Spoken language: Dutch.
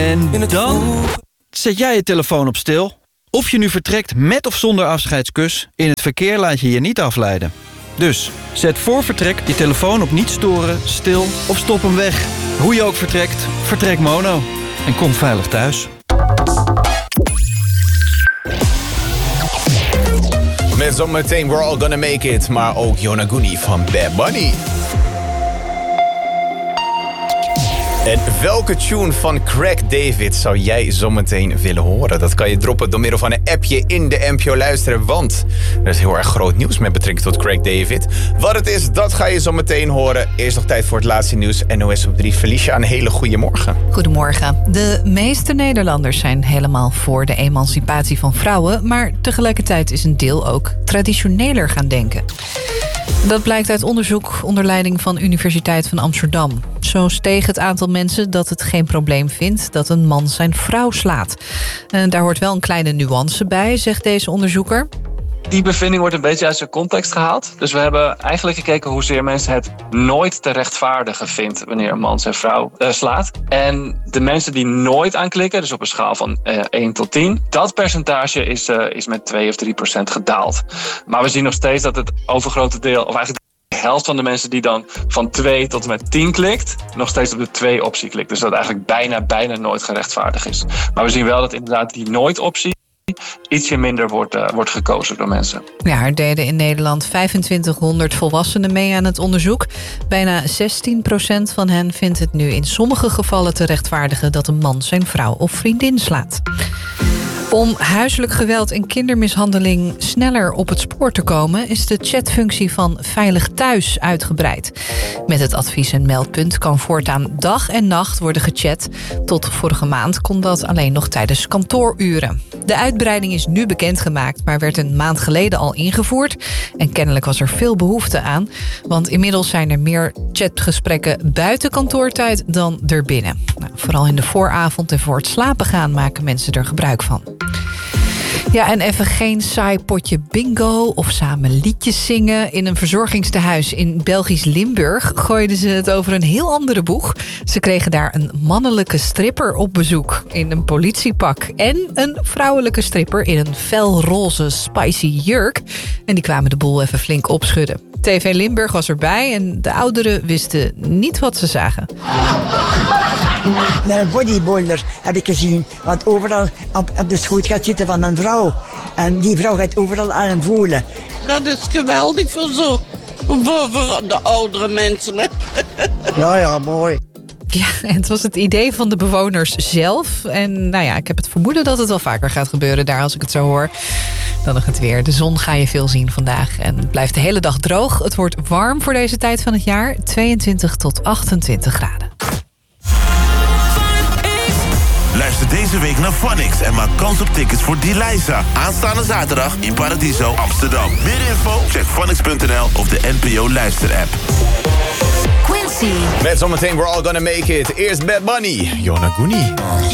En dan zet jij je telefoon op stil. Of je nu vertrekt met of zonder afscheidskus, in het verkeer laat je je niet afleiden. Dus zet voor vertrek je telefoon op niet storen, stil of stop hem weg. Hoe je ook vertrekt, vertrek mono. En kom veilig thuis. Met zometeen We're All Gonna Make It, maar ook Yonaguni van Bad Bunny. En welke tune van Craig David zou jij zometeen willen horen? Dat kan je droppen door middel van een appje in de NPO Luisteren. Want er is heel erg groot nieuws met betrekking tot Craig David. Wat het is, dat ga je zometeen horen. Eerst nog tijd voor het laatste nieuws. NOS op 3. Felicia, een hele goede morgen. Goedemorgen. De meeste Nederlanders zijn helemaal voor de emancipatie van vrouwen. Maar tegelijkertijd is een deel ook traditioneler gaan denken. Dat blijkt uit onderzoek onder leiding van Universiteit van Amsterdam. Zo steeg het aantal mensen dat het geen probleem vindt dat een man zijn vrouw slaat. En daar hoort wel een kleine nuance bij, zegt deze onderzoeker. Die bevinding wordt een beetje uit zijn context gehaald. Dus we hebben eigenlijk gekeken hoezeer mensen het nooit te rechtvaardigen vindt wanneer een man zijn vrouw slaat. En de mensen die nooit aanklikken, dus op een schaal van 1 tot 10... dat percentage is met 2 of 3% gedaald. Maar we zien nog steeds dat het overgrote deel, of eigenlijk de helft van de mensen die dan van 2 tot en met 10 klikt, nog steeds op de 2-optie klikt. Dus dat eigenlijk bijna nooit gerechtvaardigd is. Maar we zien wel dat inderdaad die nooit-optie ietsje minder wordt gekozen door mensen. Ja, er deden in Nederland 2500 volwassenen mee aan het onderzoek. Bijna 16% van hen vindt het nu in sommige gevallen te rechtvaardigen dat een man zijn vrouw of vriendin slaat. Om huiselijk geweld en kindermishandeling sneller op het spoor te komen, is de chatfunctie van Veilig Thuis uitgebreid. Met het advies- en meldpunt kan voortaan dag en nacht worden gechat. Tot vorige maand kon dat alleen nog tijdens kantooruren. De uitbreiding is nu bekendgemaakt, maar werd een maand geleden al ingevoerd. En kennelijk was er veel behoefte aan. Want inmiddels zijn er meer chatgesprekken buiten kantoortijd dan erbinnen. Nou, vooral in de vooravond en voor het slapen gaan maken mensen er gebruik van. Ja, en even geen saai potje bingo of samen liedjes zingen. In een verzorgingstehuis in Belgisch Limburg gooiden ze het over een heel andere boeg. Ze kregen daar een mannelijke stripper op bezoek in een politiepak. En een vrouwelijke stripper in een felroze spicy jurk. En die kwamen de boel even flink opschudden. TV Limburg was erbij en de ouderen wisten niet wat ze zagen. Naar een bodybuilder heb ik gezien. Want overal op de schoot gaat zitten van een vrouw. En die vrouw gaat overal aan hem voelen. Dat is geweldig voor de oudere mensen. Ja, mooi. Ja, en het was het idee van de bewoners zelf. En nou ja, ik heb het vermoeden dat het wel vaker gaat gebeuren daar als ik het zo hoor. Dan nog het weer. De zon ga je veel zien vandaag. En het blijft de hele dag droog. Het wordt warm voor deze tijd van het jaar. 22 tot 28 graden. Luister deze week naar Phonics en maak kans op tickets voor Delisa. Aanstaande zaterdag in Paradiso, Amsterdam. Meer info? Check phonics.nl of de NPO Luister-app. Met zometeen We're All Gonna Make It. Eerst Bad Bunny, Yonaguni.